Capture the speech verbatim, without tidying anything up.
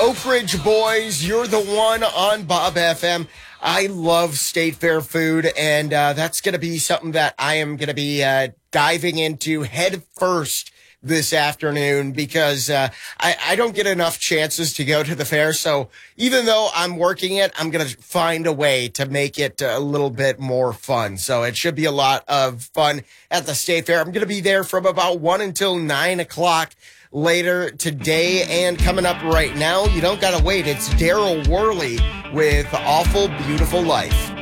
Oak Ridge Boys, you're the one on Bob F M. I love State Fair food, and uh, that's going to be something that I am going to be uh, diving into head first this afternoon because uh, I, I don't get enough chances to go to the fair. So even though I'm working it, I'm going to find a way to make it a little bit more fun. So it should be a lot of fun at the State Fair. I'm going to be there from about one until nine o'clock later today. And coming up right now, you don't got to wait. It's Daryl Worley with Awful Beautiful Life.